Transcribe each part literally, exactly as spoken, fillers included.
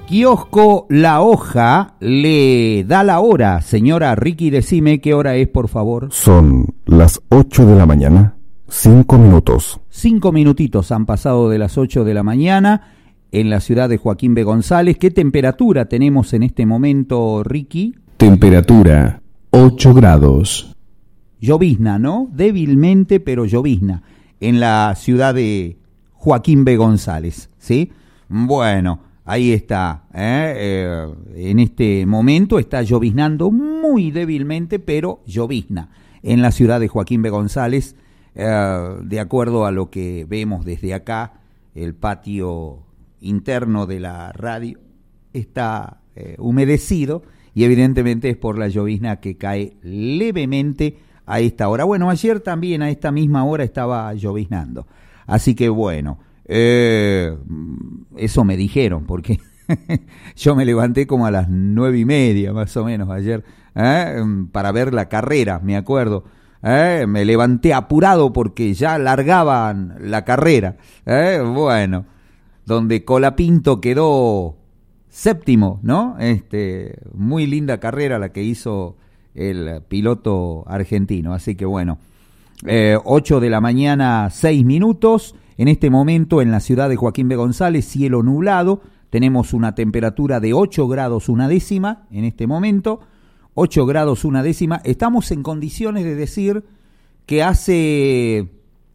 Kiosco La Hoja le da la hora. Señora Ricky, decime qué hora es, por favor. Son las ocho de la mañana, cinco minutos. Cinco minutitos han pasado de las ocho de la mañana en la ciudad de Joaquín B. González. ¿Qué temperatura tenemos en este momento, Ricky? Temperatura ocho grados. Llovizna, ¿no? Débilmente, pero llovizna en la ciudad de Joaquín B. González, ¿sí? Bueno, ahí está, ¿eh? Eh, en este momento está lloviznando muy débilmente, pero llovizna en la ciudad de Joaquín B. González, eh, de acuerdo a lo que vemos desde acá, el patio interno de la radio está eh, humedecido y evidentemente es por la llovizna que cae levemente a esta hora. Bueno, ayer también a esta misma hora estaba lloviznando, así que bueno, eh, eso me dijeron, porque yo me levanté como a las nueve y media más o menos ayer, ¿eh? para ver la carrera, me acuerdo, ¿eh? me levanté apurado porque ya largaban la carrera, ¿eh? bueno, donde Colapinto quedó séptimo, ¿no? Este, muy linda carrera la que hizo el piloto argentino, así que bueno, eh, ocho de la mañana, seis minutos, en este momento en la ciudad de Joaquín B. González, cielo nublado, tenemos una temperatura de ocho grados una décima, en este momento, ocho grados una décima, estamos en condiciones de decir que hace,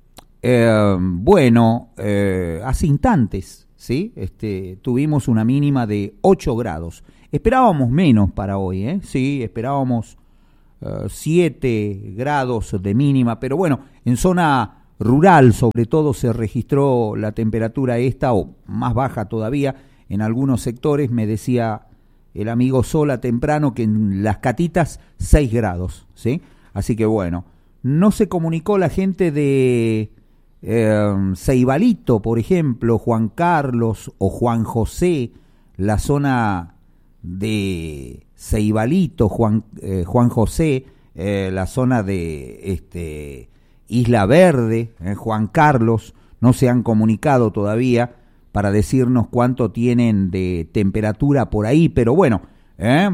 eh, bueno, eh, hace instantes, ¿sí? Este, tuvimos una mínima de ocho grados, esperábamos menos para hoy, ¿eh? Sí, esperábamos uh, siete grados de mínima, pero bueno, en zona rural sobre todo se registró la temperatura esta, o más baja todavía, en algunos sectores, me decía el amigo Sola temprano que en Las Catitas seis grados, ¿sí? Así que bueno, no se comunicó la gente de eh, Ceibalito, por ejemplo, Juan Carlos o Juan José, la zona de Ceibalito, Juan, eh, Juan José, eh, la zona de este Isla Verde, eh, Juan Carlos, no se han comunicado todavía para decirnos cuánto tienen de temperatura por ahí, pero bueno, eh,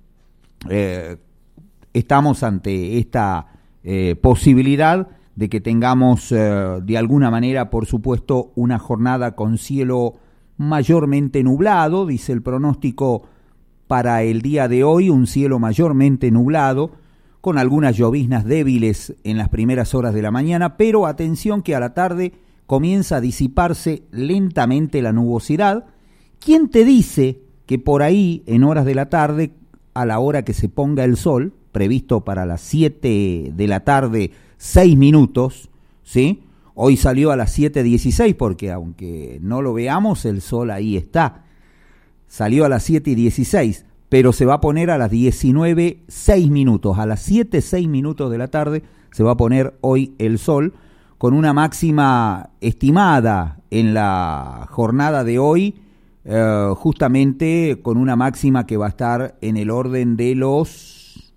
eh, estamos ante esta eh, posibilidad de que tengamos eh, de alguna manera, por supuesto, una jornada con cielo mayormente nublado, dice el pronóstico para el día de hoy, un cielo mayormente nublado, con algunas lloviznas débiles en las primeras horas de la mañana, pero atención que a la tarde comienza a disiparse lentamente la nubosidad. ¿Quién te dice que por ahí, en horas de la tarde, a la hora que se ponga el sol, previsto para las siete de la tarde, seis minutos, ¿sí? Hoy salió a las siete dieciséis, porque aunque no lo veamos, el sol ahí está. Salió a las siete dieciséis, pero se va a poner a las diecinueve seis minutos, a las siete seis minutos de la tarde se va a poner hoy el sol, con una máxima estimada en la jornada de hoy, eh, justamente con una máxima que va a estar en el orden de los,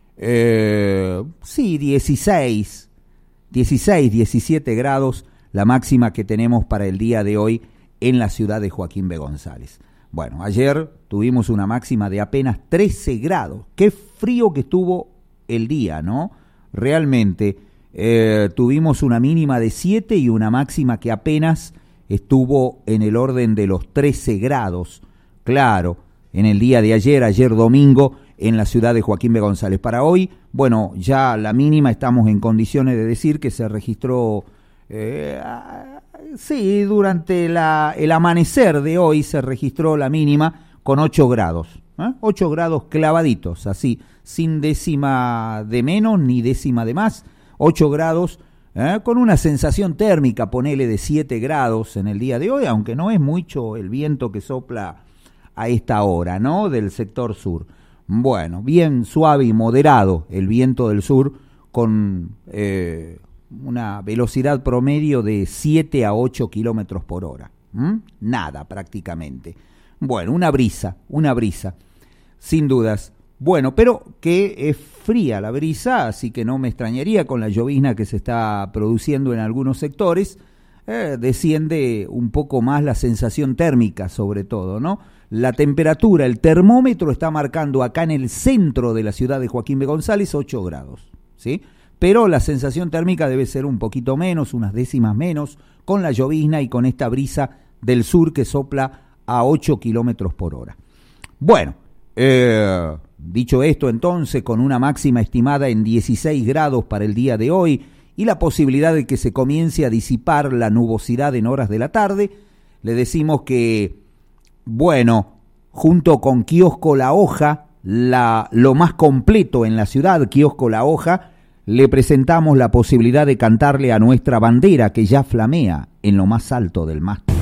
eh, sí, dieciséis, dieciséis, diecisiete grados, la máxima que tenemos para el día de hoy en la ciudad de Joaquín B. González. Bueno, ayer tuvimos una máxima de apenas trece grados. Qué frío que estuvo el día, ¿no? Realmente eh, tuvimos una mínima de siete y una máxima que apenas estuvo en el orden de los trece grados. Claro, en el día de ayer, ayer domingo, en la ciudad de Joaquín B. González. Para hoy, bueno, ya la mínima estamos en condiciones de decir que se registró... Eh, Sí, durante la, el amanecer de hoy se registró la mínima con ocho grados, ¿eh? ocho grados clavaditos, así, sin décima de menos ni décima de más, ocho grados, ¿eh? con una sensación térmica, ponele de siete grados en el día de hoy, aunque no es mucho el viento que sopla a esta hora, ¿no? Del sector sur. Bueno, bien suave y moderado el viento del sur con... Eh, una velocidad promedio de siete a ocho kilómetros por hora. ¿Mm? Nada prácticamente. Bueno, una brisa, una brisa, sin dudas. Bueno, pero que es fría la brisa, así que no me extrañaría con la llovizna que se está produciendo en algunos sectores. eh, desciende un poco más la sensación térmica sobre todo, ¿no? La temperatura, el termómetro está marcando acá en el centro de la ciudad de Joaquín B. González ocho grados, ¿sí? Pero la sensación térmica debe ser un poquito menos, unas décimas menos, con la llovizna y con esta brisa del sur que sopla a ocho kilómetros por hora. Bueno, eh, dicho esto entonces, con una máxima estimada en dieciséis grados para el día de hoy y la posibilidad de que se comience a disipar la nubosidad en horas de la tarde, le decimos que, bueno, junto con Kiosco La Hoja, la, lo más completo en la ciudad, Kiosco La Hoja, le presentamos la posibilidad de cantarle a nuestra bandera que ya flamea en lo más alto del mástil.